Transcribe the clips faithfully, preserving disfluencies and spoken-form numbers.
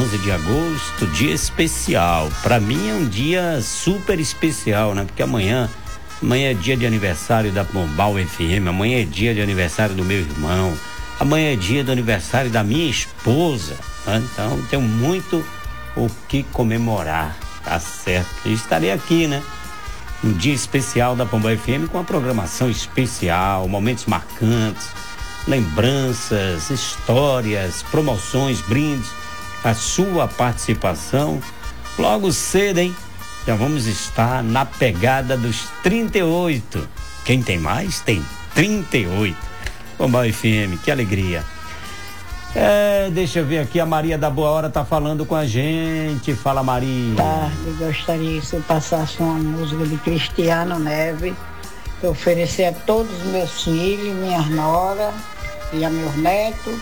onze de agosto, dia especial. Para mim é um dia super especial, né? Porque amanhã, amanhã é dia de aniversário da Pombal F M, amanhã é dia de aniversário do meu irmão, amanhã é dia do aniversário da minha esposa, né? Então tenho muito o que comemorar, tá certo? E estarei aqui, né? Um dia especial da Pombal F M com uma programação especial, momentos marcantes, lembranças, histórias, promoções, brindes, a sua participação. Logo cedo, hein? Já vamos estar na pegada dos trinta e oito. Quem tem mais? Tem trinta e oito. Pombal F M, que alegria. É, deixa eu ver aqui, a Maria da Boa Hora tá falando com a gente. Fala, Maria. Tarde, gostaria que você passasse uma música de Cristiano Neves, para oferecer a todos os meus filhos, minhas noras e a meus netos.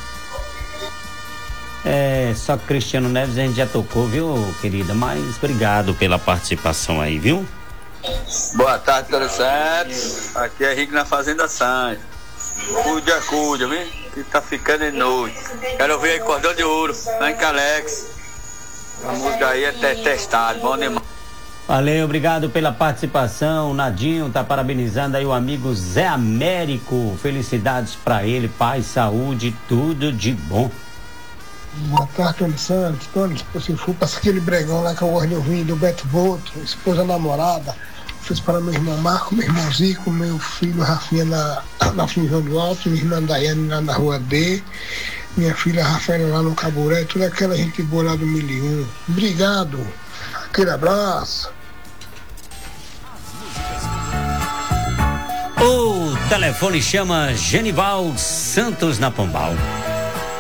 É, só que Cristiano Neves a gente já tocou, viu, querida? Mas obrigado pela participação aí, viu? Boa tarde, todos certos. Aqui é Rico na Fazenda Santos. Cuida, cuida, viu? Que tá ficando de noite. Quero ouvir aí Cordão de Ouro, lá em Calex. A música aí é testado, bom demais. Valeu, obrigado pela participação. O Nadinho tá parabenizando aí o amigo Zé Américo. Felicidades pra ele, paz, saúde, tudo de bom. Boa tarde, Tony Santos. Tony, se for para aquele bregão lá que eu gosto de ouvir, do Beto Boto, esposa namorada, fiz para meu irmão Marco, meu irmão Zico, meu filho Rafinha na, na Função do Alto, minha irmã Daiane lá na Rua D, minha filha Rafaela lá no Caburé, toda aquela gente boa lá do mil e um. Obrigado, aquele abraço. O telefone chama Genival Santos na Pombal.